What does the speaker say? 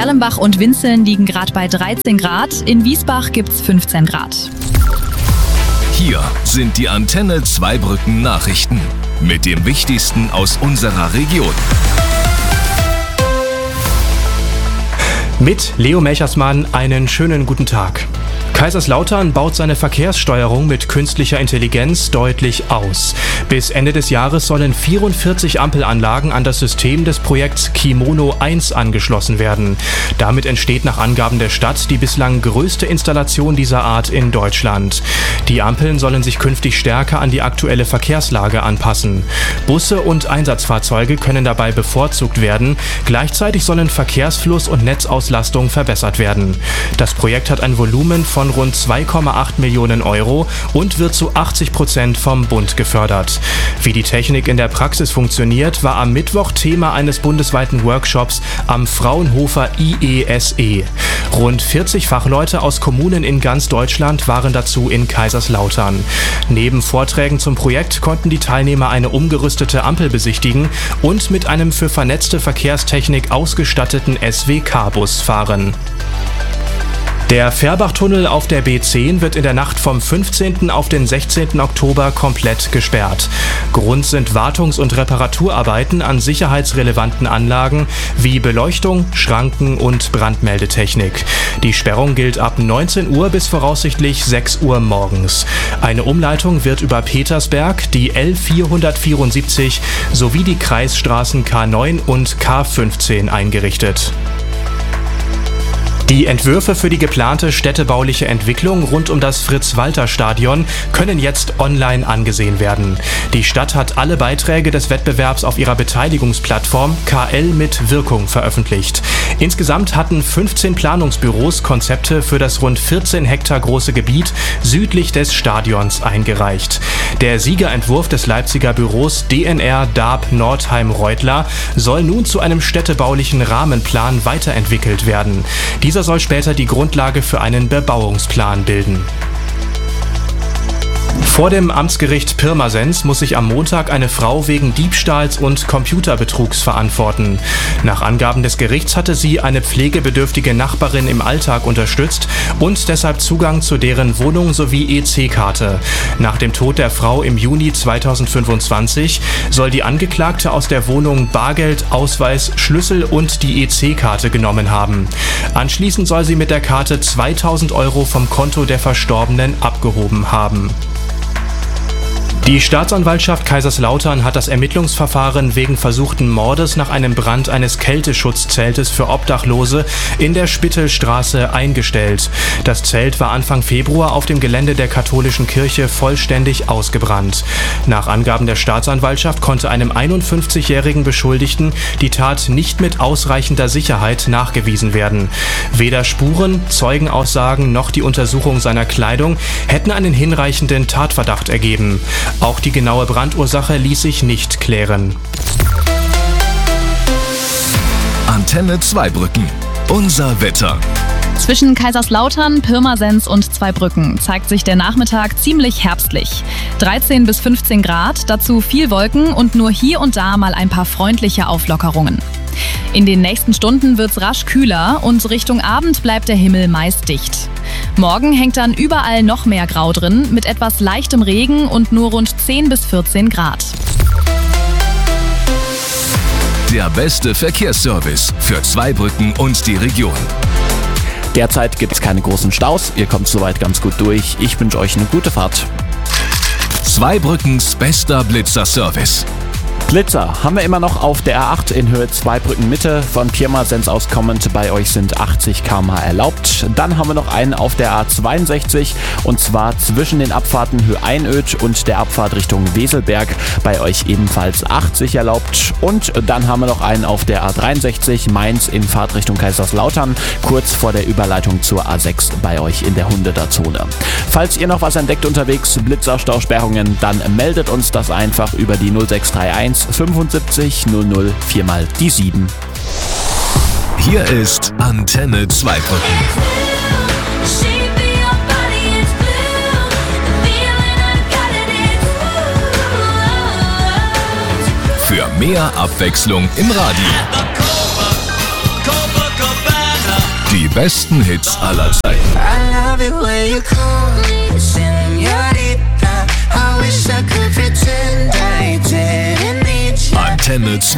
Erlenbach und Winzeln liegen gerade bei 13 Grad. In Wiesbach gibt's 15 Grad. Hier sind die Antenne Zweibrücken Nachrichten mit dem Wichtigsten aus unserer Region. Mit Leo Melchersmann einen schönen guten Tag. Kaiserslautern baut seine Verkehrssteuerung mit künstlicher Intelligenz deutlich aus. Bis Ende des Jahres sollen 44 Ampelanlagen an das System des Projekts Kimono 1 angeschlossen werden. Damit entsteht nach Angaben der Stadt die bislang größte Installation dieser Art in Deutschland. Die Ampeln sollen sich künftig stärker an die aktuelle Verkehrslage anpassen. Busse und Einsatzfahrzeuge können dabei bevorzugt werden. Gleichzeitig sollen Verkehrsfluss und Netzauslastung verbessert werden. Das Projekt hat ein Volumen von rund 2,8 Millionen Euro und wird zu 80% vom Bund gefördert. Wie die Technik in der Praxis funktioniert, war am Mittwoch Thema eines bundesweiten Workshops am Fraunhofer IESE. Rund 40 Fachleute aus Kommunen in ganz Deutschland waren dazu in Kaiserslautern. Neben Vorträgen zum Projekt konnten die Teilnehmer eine umgerüstete Ampel besichtigen und mit einem für vernetzte Verkehrstechnik ausgestatteten SWK-Bus fahren. Der Fährbachtunnel auf der B10 wird in der Nacht vom 15. auf den 16. Oktober komplett gesperrt. Grund sind Wartungs- und Reparaturarbeiten an sicherheitsrelevanten Anlagen wie Beleuchtung, Schranken und Brandmeldetechnik. Die Sperrung gilt ab 19 Uhr bis voraussichtlich 6 Uhr morgens. Eine Umleitung wird über Petersberg, die L474 sowie die Kreisstraßen K9 und K15 eingerichtet. Die Entwürfe für die geplante städtebauliche Entwicklung rund um das Fritz-Walter-Stadion können jetzt online angesehen werden. Die Stadt hat alle Beiträge des Wettbewerbs auf ihrer Beteiligungsplattform KL mit Wirkung veröffentlicht. Insgesamt hatten 15 Planungsbüros Konzepte für das rund 14 Hektar große Gebiet südlich des Stadions eingereicht. Der Siegerentwurf des Leipziger Büros DNR Daab Nordheim-Reutler soll nun zu einem städtebaulichen Rahmenplan weiterentwickelt werden. Dieser soll später die Grundlage für einen Bebauungsplan bilden. Vor dem Amtsgericht Pirmasens muss sich am Montag eine Frau wegen Diebstahls und Computerbetrugs verantworten. Nach Angaben des Gerichts hatte sie eine pflegebedürftige Nachbarin im Alltag unterstützt und deshalb Zugang zu deren Wohnung sowie EC-Karte. Nach dem Tod der Frau im Juni 2025 soll die Angeklagte aus der Wohnung Bargeld, Ausweis, Schlüssel und die EC-Karte genommen haben. Anschließend soll sie mit der Karte 2.000 Euro vom Konto der Verstorbenen abgehoben haben. Die Staatsanwaltschaft Kaiserslautern hat das Ermittlungsverfahren wegen versuchten Mordes nach einem Brand eines Kälteschutzzeltes für Obdachlose in der Spittelstraße eingestellt. Das Zelt war Anfang Februar auf dem Gelände der katholischen Kirche vollständig ausgebrannt. Nach Angaben der Staatsanwaltschaft konnte einem 51-jährigen Beschuldigten die Tat nicht mit ausreichender Sicherheit nachgewiesen werden. Weder Spuren, Zeugenaussagen noch die Untersuchung seiner Kleidung hätten einen hinreichenden Tatverdacht ergeben. Auch die genaue Brandursache ließ sich nicht klären. Antenne Zweibrücken. Unser Wetter. Zwischen Kaiserslautern, Pirmasens und Zweibrücken zeigt sich der Nachmittag ziemlich herbstlich. 13 bis 15 Grad, dazu viel Wolken und nur hier und da mal ein paar freundliche Auflockerungen. In den nächsten Stunden wird's rasch kühler und Richtung Abend bleibt der Himmel meist dicht. Morgen hängt dann überall noch mehr Grau drin, mit etwas leichtem Regen und nur rund 10 bis 14 Grad. Der beste Verkehrsservice für Zweibrücken und die Region. Derzeit gibt es keine großen Staus, ihr kommt soweit ganz gut durch. Ich wünsche euch eine gute Fahrt. Zweibrückens bester Blitzer-Service. Blitzer haben wir immer noch auf der A8 in Höhe Zweibrücken Mitte. Von Pirmasens aus kommend, bei euch sind 80 km/h erlaubt. Dann haben wir noch einen auf der A62 und zwar zwischen den Abfahrten Höhe Einöd und der Abfahrt Richtung Weselberg. Bei euch ebenfalls 80 erlaubt. Und dann haben wir noch einen auf der A63 Mainz in Fahrtrichtung Kaiserslautern, kurz vor der Überleitung zur A6 bei euch in der 100er Zone. Falls ihr noch was entdeckt unterwegs, Blitzerstausperrungen, dann meldet uns das einfach über die 0631 75 00 4 mal die 7. Hier ist Antenne Zweibrücken. Für mehr Abwechslung im Radio. Die besten Hits aller Zeiten. Antenne 2.